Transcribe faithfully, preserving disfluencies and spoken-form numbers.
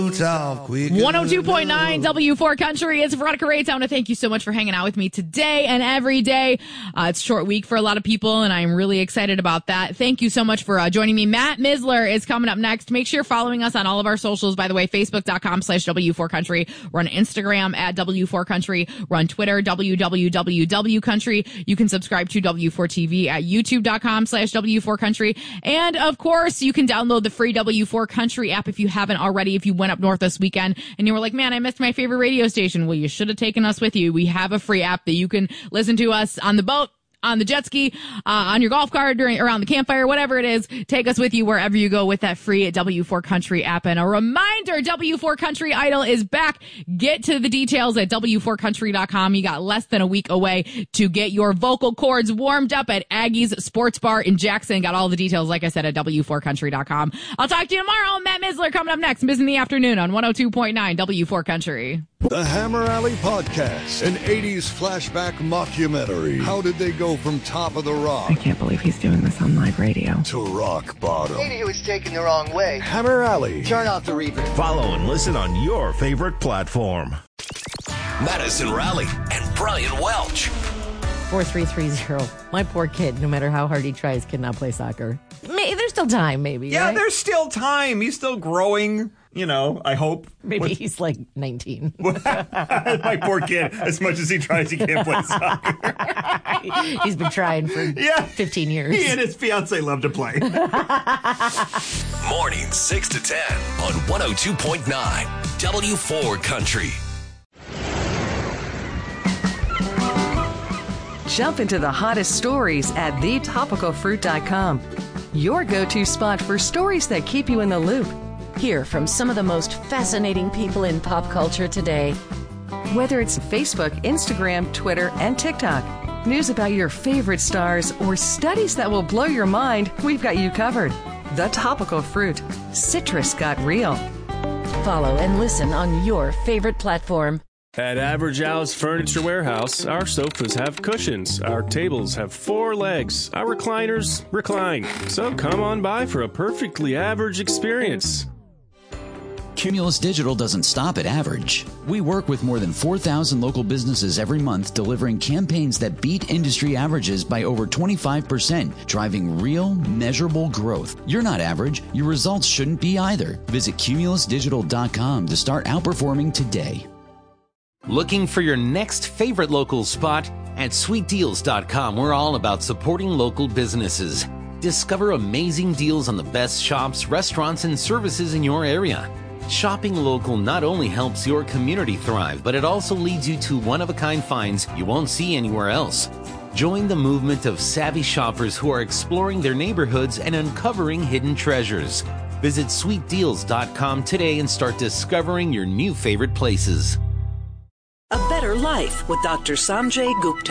one oh two point nine W four Country. It's Veronica Reyes. I want to thank you so much for hanging out with me today and every day. Uh, it's a short week for a lot of people, and I'm really excited about that. Thank you so much for uh, joining me. Matt Misler is coming up next. Make sure you're following us on all of our socials. By the way, facebook.com slash W4Country. We're on Instagram at W four Country. We're on Twitter, W W W W Country. You can subscribe to W four T V at youtube.com slash W four Country. And, of course, you can download the free W four Country app if you haven't already. If you went up north this weekend and you were like, man, I missed my favorite radio station. Well, you should have taken us with you. We have a free app that you can listen to us on the boat, on the jet ski, uh, on your golf cart, during, around the campfire, whatever it is. Take us with you wherever you go with that free W four Country app. And a reminder, W four Country Idol is back. Get to the details at W four Country dot com. You got less than a week away to get your vocal cords warmed up at Aggie's Sports Bar in Jackson. Got all the details, like I said, at W four Country dot com. I'll talk to you tomorrow. Matt Misler coming up next. Miz in the Afternoon on one oh two point nine W four Country. The Hammer Alley Podcast, an eighties flashback mockumentary. How did they go from top of the rock? I can't believe he's doing this on live radio. To rock bottom. Maybe he was taken the wrong way. Hammer Alley. Turn off the reverb. Follow and listen on your favorite platform. Madison Raleigh and Brian Welch. four three three zero. My poor kid, no matter how hard he tries, cannot play soccer. May, there's still time, maybe. Yeah, right? There's still time. He's still growing. You know, I hope. Maybe With, he's like nineteen. My poor kid, as much as he tries, he can't play soccer. He's been trying for yeah, fifteen years. He and his fiance love to play. Morning six to ten on one oh two point nine W four Country. Jump into the hottest stories at the topical fruit dot com. Your go-to spot for stories that keep you in the loop. Hear from some of the most fascinating people in pop culture today. Whether it's Facebook, Instagram, Twitter, and TikTok, news about your favorite stars, or studies that will blow your mind, we've got you covered. The Topical Fruit. Citrus got real. Follow and listen on your favorite platform. At Average Al's Furniture Warehouse, our sofas have cushions, our tables have four legs, our recliners recline. So come on by for a perfectly average experience. Cumulus Digital doesn't stop at average. We work with more than four thousand local businesses every month, delivering campaigns that beat industry averages by over twenty-five percent, driving real, measurable growth. You're not average. Your results shouldn't be either. Visit cumulus digital dot com to start outperforming today. Looking for your next favorite local spot? At sweet deals dot com, we're all about supporting local businesses. Discover amazing deals on the best shops, restaurants, and services in your area. Shopping local not only helps your community thrive, but it also leads you to one-of-a-kind finds you won't see anywhere else. Join the movement of savvy shoppers who are exploring their neighborhoods and uncovering hidden treasures. Visit sweet deals dot com today and start discovering your new favorite places. A better life with Doctor Sanjay Gupta.